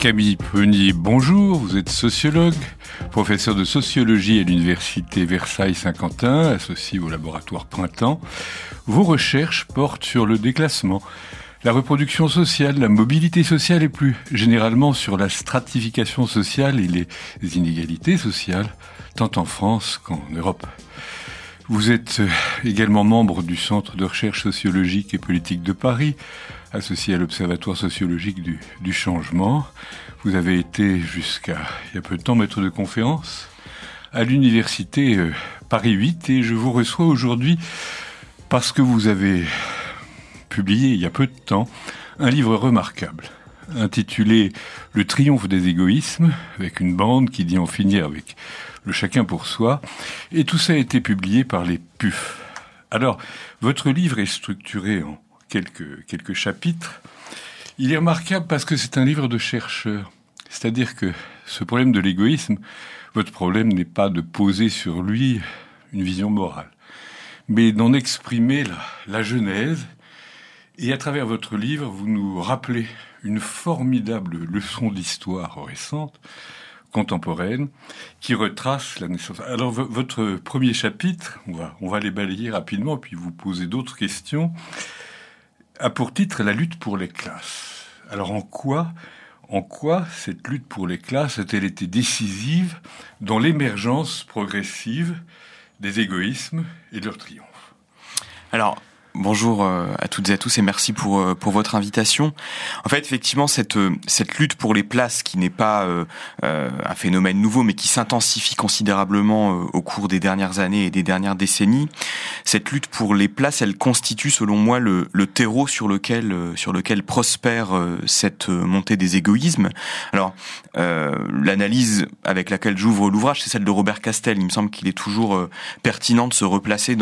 Camille Peunier, bonjour, vous êtes sociologue, professeur de sociologie à l'université Versailles-Saint-Quentin, associé au laboratoire Printemps. Vos recherches portent sur le déclassement, la reproduction sociale, la mobilité sociale et plus généralement sur la stratification sociale et les inégalités sociales, tant en France qu'en Europe. Vous êtes également membre du Centre de recherche sociologique et politique de Paris, associé à l'Observatoire sociologique du changement. Vous avez été jusqu'à il y a peu de temps maître de conférence à l'université Paris 8 et je vous reçois aujourd'hui parce que vous avez publié il y a peu de temps un livre remarquable intitulé « Le triomphe des égoïsmes » avec une bande qui dit en finir avec le chacun pour soi, et tout ça a été publié par les PUF. Alors, votre livre est structuré en quelques chapitres. Il est remarquable parce que c'est un livre de chercheurs. C'est-à-dire que ce problème de l'égoïsme, votre problème n'est pas de poser sur lui une vision morale, mais d'en exprimer la genèse. Et à travers votre livre, vous nous rappelez une formidable leçon d'histoire récente, contemporaine, qui retrace la naissance. Alors, votre premier chapitre, on va les balayer rapidement, puis vous poser d'autres questions, a pour titre « La lutte pour les classes ». Alors, en quoi cette lutte pour les classes a-t-elle été décisive dans l'émergence progressive des égoïsmes et de leur triomphe ? Alors, bonjour à toutes et à tous et merci pour votre invitation. En fait, effectivement, cette lutte pour les places qui n'est pas un phénomène nouveau, mais qui s'intensifie considérablement au cours des dernières années et des dernières décennies, cette lutte pour les places, elle constitue, selon moi, le terreau sur lequel prospère cette montée des égoïsmes. Alors, l'analyse avec laquelle j'ouvre l'ouvrage, c'est celle de Robert Castel. Il me semble qu'il est toujours pertinent de se replacer